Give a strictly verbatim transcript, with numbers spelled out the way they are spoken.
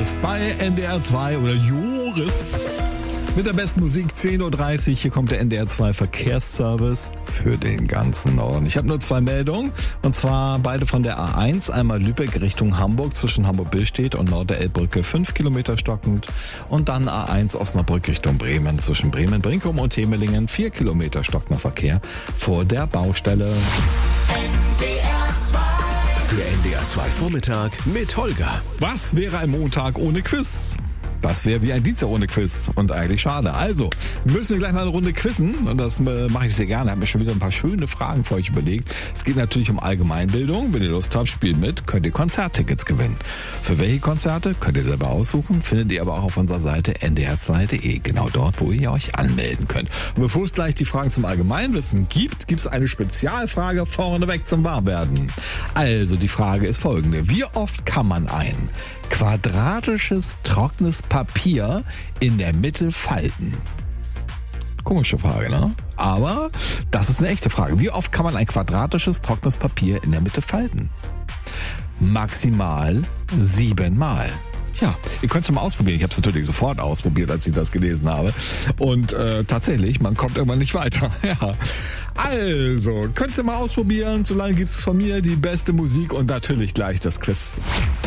Joris bei N D R zwei oder Joris. Mit der besten Musik, zehn Uhr dreißig, hier kommt der N D R zwei Verkehrsservice für den ganzen Norden. Ich habe nur zwei Meldungen, und zwar beide von der A eins, einmal Lübeck Richtung Hamburg zwischen Hamburg-Billstedt und Nord der Elbbrücke fünf Kilometer stockend, und dann A eins Osnabrück Richtung Bremen zwischen Bremen-Brinkum und Temelingen vier Kilometer stockender Verkehr vor der Baustelle. N D R zwei. Der N D R zwei Vormittag mit Holger. Was wäre ein Montag ohne Quiz? Das wäre wie ein Dienstag ohne Quiz und eigentlich schade. Also müssen wir gleich mal eine Runde quizzen, und das äh, mache ich sehr gerne. Ich habe mir schon wieder ein paar schöne Fragen für euch überlegt. Es geht natürlich um Allgemeinbildung. Wenn ihr Lust habt, spielt mit, könnt ihr Konzerttickets gewinnen. Für welche Konzerte könnt ihr selber aussuchen, findet ihr aber auch auf unserer Seite n d r zwei punkt d e. Genau dort, wo ihr euch anmelden könnt. Und bevor es gleich die Fragen zum Allgemeinwissen gibt, gibt es eine Spezialfrage vorneweg zum Warmwerden. Also die Frage ist folgende: Wie oft kann man ein quadratisches, trockenes Papier in der Mitte falten? Komische Frage, ne? Aber das ist eine echte Frage. Wie oft kann man ein quadratisches, trockenes Papier in der Mitte falten? Maximal siebenmal. Ja, ihr könnt es mal ausprobieren. Ich habe es natürlich sofort ausprobiert, als ich das gelesen habe. Und äh, tatsächlich, man kommt irgendwann nicht weiter. Ja. Also, könnt ihr mal ausprobieren. Solange gibt es von mir die beste Musik und natürlich gleich das Quiz.